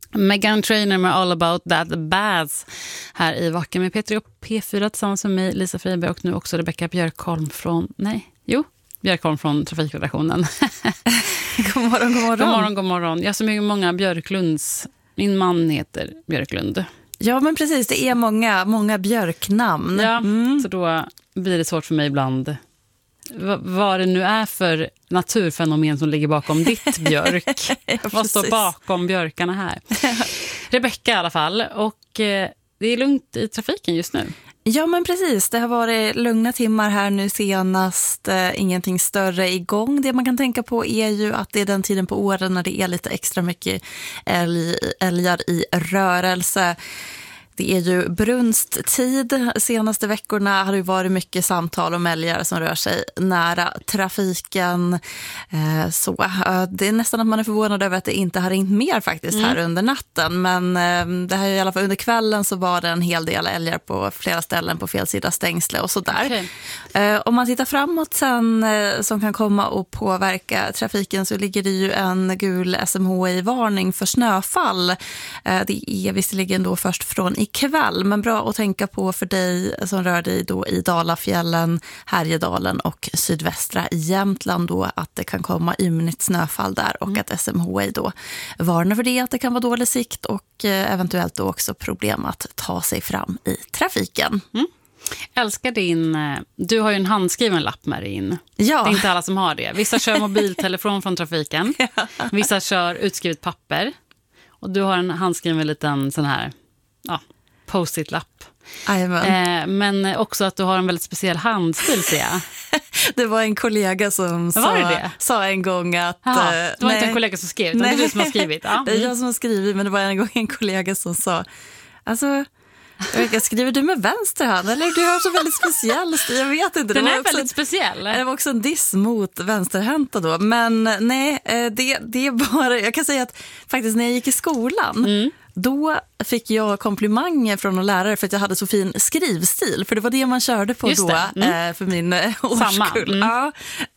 Meghan Trainor med All About That Bass här i Vaken med Peter och P4 tillsammans med mig, Lisa Friberg, och nu också Rebecca Björkholm Björkholm från Trafikredaktionen. God morgon. God morgon. Jag har så många Björklunds. Min man heter Björklund. Ja, men precis. Det är många Björknamn. Ja, så då blir det svårt för mig ibland. Vad det nu är för naturfenomen som ligger bakom ditt björk. Ja, vad står bakom björkarna här? Rebecca i alla fall. Och det är lugnt i trafiken just nu. Ja, men precis. Det har varit lugna timmar här nu senast. Ingenting större igång. Det man kan tänka på är ju att det är den tiden på åren när det är lite extra mycket älgar i rörelse. Det är ju brunsttid. Senaste veckorna har det varit mycket samtal om älgar som rör sig nära trafiken. Så det är nästan att man är förvånad över att det inte har ringt mer faktiskt här under natten. Men det här i alla fall under kvällen så var det en hel del älgar på flera ställen på fel sida stängsle och sådär. Okay. Om man tittar framåt sen som kan komma och påverka trafiken så ligger det ju en gul SMHI-varning för snöfall. Det är visserligen då först från ikväll, men bra att tänka på för dig som rör dig då i Dalafjällen, Härjedalen och sydvästra Jämtland då, att det kan komma ymnigt snöfall där och att SMHI då varnar för det, att det kan vara dålig sikt och eventuellt då också problem att ta sig fram i trafiken. Älskar du har ju en handskriven lapp med dig in. Ja. Det är inte alla som har det. Vissa kör mobiltelefon från trafiken. Vissa kör utskrivet papper. Och du har en handskriven liten sån här post-it-lapp. Men också att du har en väldigt speciell handstil, ser jag. Det var en kollega som sa en gång att... det var inte en kollega som skrev, utan det är du som har skrivit. Ja. Det är jag som har skrivit, men det var en gång en kollega som sa... Alltså, skriver du med vänster hand? Eller du har så väldigt speciell stil, jag vet inte. Den är väldigt speciell. Det var också en diss mot vänsterhänta då. Men nej, det är bara... Jag kan säga att faktiskt när jag gick i skolan... Då fick jag komplimanger från en lärare för att jag hade så fin skrivstil. För det var det man körde på då för min årskull. Ja.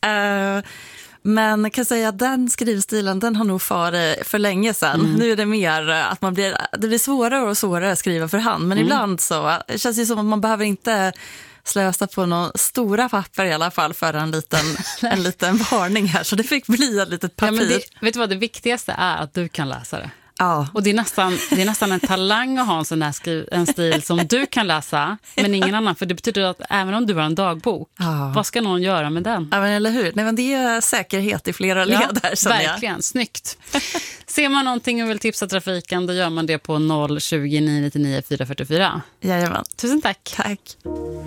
Men kan säga att den skrivstilen, den har nog farit för länge sedan. Nu är det mer att det blir svårare och svårare att skriva för hand. Men ibland så det känns det som att man behöver inte slösa på några stora papper i alla fall för en liten varning här. Så det fick bli ett litet papper. Ja, men vet du vad, det viktigaste är att du kan läsa det. Ja. Och det är nästan en talang att ha en sån här en stil som du kan läsa, men ingen annan. För det betyder att även om du har en dagbok, vad ska någon göra med den? Ja, men eller hur? Nej, men det är säkerhet i flera led där. Verkligen, snyggt. Ser man någonting och vill tipsa trafiken, då gör man det på 020 999 444. Jajamän. Tusen tack. Tack.